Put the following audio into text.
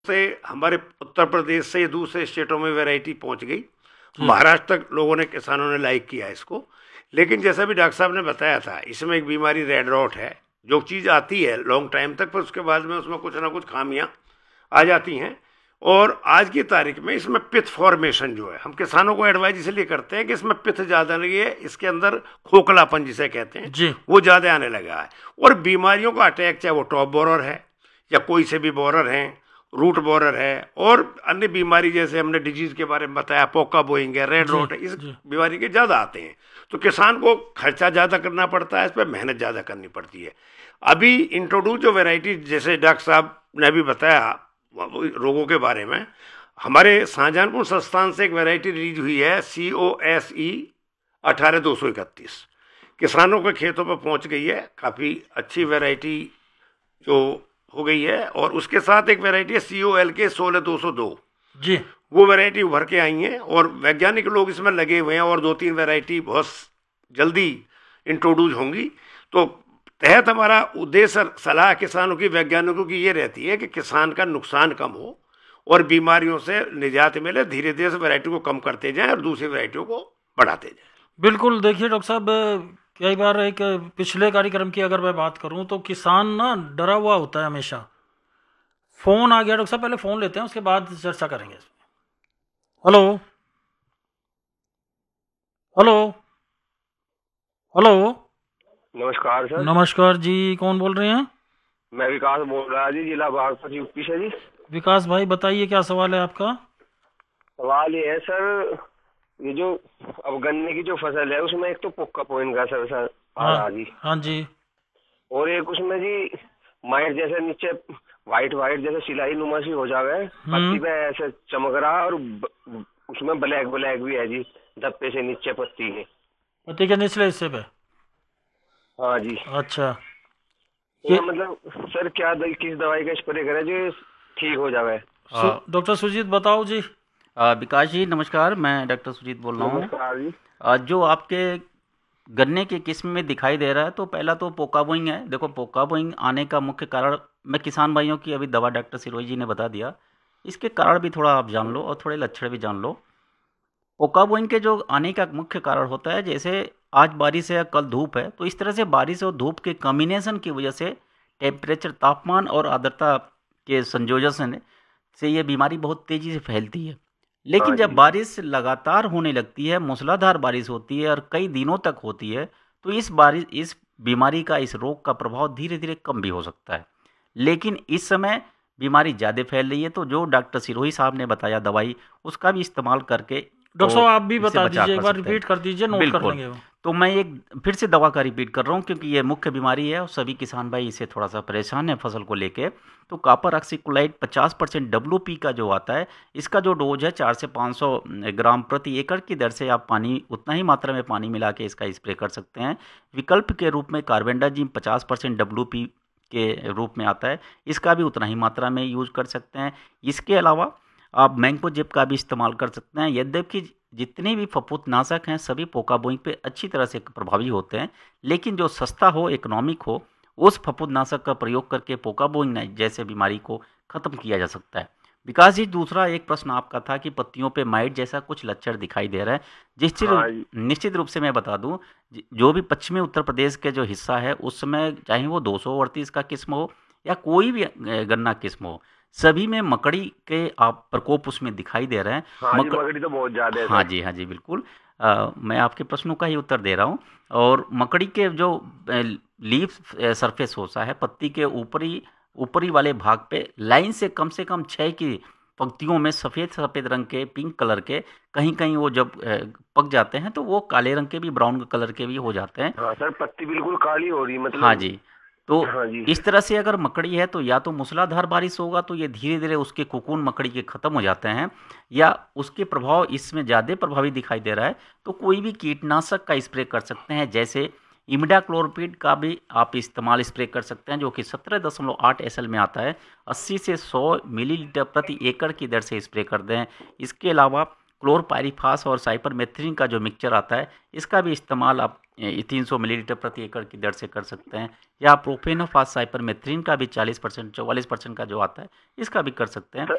से हमारे उत्तर प्रदेश से दूसरे स्टेटों में वैरायटी पहुंच गई। जी महाराष्ट्र तक लोगों ने, किसानों ने लाइक किया इसको। लेकिन जैसा भी डॉक्टर साहब ने बताया था, इसमें एक बीमारी रेड रॉट है। जो चीज़ आती है लॉन्ग टाइम तक, पर उसके बाद में उसमें कुछ ना कुछ खामियां आ जाती हैं। और आज की तारीख में इसमें पिथ फॉर्मेशन जो है, हम किसानों को एडवाइज इसलिए करते हैं कि इसमें पिथ ज़्यादा लगी है, इसके अंदर खोखलापन जिसे कहते हैं जी वो ज़्यादा आने लगा है। और बीमारियों का अटैक, चाहे वो टॉप बोरर है या कोई से भी बोरर हैं, रूट बोरर है, और अन्य बीमारी जैसे हमने डिजीज के बारे में बताया, पोका बोइंग है, रेड जी रोट है, इस जी बीमारी के ज़्यादा आते हैं। तो किसान को खर्चा ज़्यादा करना पड़ता है, इस पर मेहनत ज़्यादा करनी पड़ती है। अभी इंट्रोड्यूस जो वेराइटी, जैसे डॉक्टर साहब ने भी बताया रोगों के बारे में, हमारे शाहजहानपुर संस्थान से एक वैरायटी रिलीज हुई है, COSE 18231, किसानों के खेतों पर पहुंच गई है। काफ़ी अच्छी वैरायटी जो हो गई है। और उसके साथ एक वैरायटी है COLK 16202, जी वो वैरायटी उभर के आई हैं और वैज्ञानिक लोग इसमें लगे हुए हैं, और 2-3 वैरायटी बहुत जल्दी इंट्रोड्यूस होंगी। तो तहत हमारा उद्देश्य, सलाह किसानों की, वैज्ञानिकों की ये रहती है कि किसान का नुकसान कम हो और बीमारियों से निजात मिले। धीरे धीरे से वैरायटी को कम करते जाएं और दूसरी वैरायटियों को बढ़ाते जाएं। बिल्कुल। देखिए डॉक्टर साहब, कई बार एक पिछले कार्यक्रम की अगर मैं बात करूं तो किसान ना डरा हुआ होता है हमेशा। फोन आ गया डॉक्टर साहब, पहले फोन लेते हैं, उसके बाद चर्चा करेंगे इसमें। Hello hello hello. नमस्कार सर। नमस्कार जी, कौन बोल रहे हैं? मैं विकास बोल रहा जी, जिला बागपत यूपी से जी। विकास भाई बताइए, क्या सवाल है आपका? सवाल ये है सर, ये जो अब गन्ने की जो फसल है उसमें एक तो पुक्का पॉइंट का सर आ हाँ रहा जी, हाँ जी। और एक उसमें जी माइट जैसे नीचे वाइट वाइट जैसे सिलाई नुमा सी हो जावे, पत्ती पे ऐसे चमक रहा, और उसमें ब्लैक ब्लैक भी है जी, धब्बे से नीचे पत्ती है। पति के निचले हिस्से पे? हाँ जी। अच्छा। तो ये ये मतलब सर क्या किस दवाई का स्प्रे करें जो ये ठीक हो जावे? डॉक्टर सुजीत बताओ जी। विकास जी नमस्कार, मैं डॉक्टर सुजीत बोल रहा हूँ। नमस्कार जी। जो आपके गन्ने की किस्म में दिखाई दे रहा है, तो पहला तो पोका बोइंग है। देखो, पोका बोइंग आने का मुख्य कारण, मैं किसान भाइयों की अभी दवा डॉक्टर सिरोही जी ने बता दिया, इसके कारण भी थोड़ा आप जान लो और थोड़े लक्षण भी जान लो। पोका बोइंग के जो आने का मुख्य कारण होता है, जैसे आज बारिश है या कल धूप है, तो इस तरह से बारिश और धूप के कॉम्बिनेशन की वजह से टेम्परेचर, तापमान और आर्द्रता के संयोजन से ये बीमारी बहुत तेज़ी से फैलती है। लेकिन हाँ जब जी। बारिश लगातार होने लगती है, मूसलाधार बारिश होती है और कई दिनों तक होती है, तो इस बीमारी का, इस रोग का प्रभाव धीरे धीरे कम भी हो सकता है। लेकिन इस समय बीमारी ज़्यादा फैल रही है, तो जो डॉक्टर सिरोही साहब ने बताया दवाई, उसका भी इस्तेमाल करके डॉक्टर साहब आप भी इससे बता बचाव दीजिए, एक कर बार सकते हैं। रिपीट कर दीजिए, नोट कर बिल्कुल। लेंगे वो। तो मैं एक फिर से दवा का रिपीट कर रहा हूँ, क्योंकि ये मुख्य बीमारी है और सभी किसान भाई इससे थोड़ा सा परेशान है फसल को लेके। तो कॉपर ऑक्सीक्लोराइड 50% WP का जो आता है, इसका जो डोज है 400 से 500 ग्राम प्रति एकड़ की दर से आप पानी, उतना ही मात्रा में पानी मिला के इसका स्प्रे कर सकते हैं। विकल्प के रूप में कार्बेंडाजिम 50% WP के रूप में आता है, इसका भी उतना ही मात्रा में यूज कर सकते हैं। इसके अलावा आप मैंकोजेब का भी इस्तेमाल कर सकते हैं। यद्यपि जितने भी फफूंदनाशक हैं सभी पोका बोइंग पे अच्छी तरह से प्रभावी होते हैं, लेकिन जो सस्ता हो, इकोनॉमिक हो, उस फफूंदनाशक का प्रयोग करके पोका बोइंग जैसे बीमारी को खत्म किया जा सकता है। विकास जी, दूसरा एक प्रश्न आपका था कि पत्तियों पे माइट जैसा कुछ लक्षण दिखाई दे रहा है। हाँ जी। निश्चित रूप से मैं बता दूं, जो भी पश्चिमी उत्तर प्रदेश के जो हिस्सा है, उस समय चाहे वो 238 का किस्म हो या कोई भी गन्ना किस्म हो, सभी में मकड़ी के आप प्रकोप उसमें दिखाई दे रहे हैं। हाँ जी, मकड़ी तो बहुत ज्यादा है हाँ सर। जी, हाँ जी, बिल्कुल। मैं आपके प्रश्नों का ही उत्तर दे रहा हूँ। और मकड़ी के जो लीफ सरफेस होता है, पत्ती के ऊपरी ऊपरी वाले भाग पे लाइन से कम 6 की पंक्तियों में सफ़ेद सफ़ेद रंग के, पिंक कलर के, कहीं कहीं वो जब पक जाते हैं तो वो काले रंग के भी, ब्राउन कलर के भी हो जाते हैं। हाँ सर, पत्ती बिल्कुल काली हो रही हाँ मतलब। जी। तो हाँ जी। इस तरह से अगर मकड़ी है, तो या तो मूसलाधार बारिश होगा तो ये धीरे धीरे उसके कोकून मकड़ी के ख़त्म हो जाते हैं, या उसके प्रभाव इसमें ज़्यादा प्रभावी दिखाई दे रहा है, तो कोई भी कीटनाशक का स्प्रे कर सकते हैं। जैसे इमिडाक्लोरपिड का भी आप इस्तेमाल स्प्रे कर सकते हैं, जो कि 17.8 SL में आता है। 80 से 100 मिलीलीटर प्रति एकड़ की दर से स्प्रे कर दें। इसके अलावा क्लोरपाइरीफास और साइपरमेथ्रिन का जो मिक्सचर आता है, इसका भी इस्तेमाल आप 300 मिलीलीटर प्रति एकड़ की दर से कर सकते हैं, या प्रोफेनोफास साइपरमेथ्रिन का भी 40% 44% का जो आता है, इसका भी कर सकते हैं।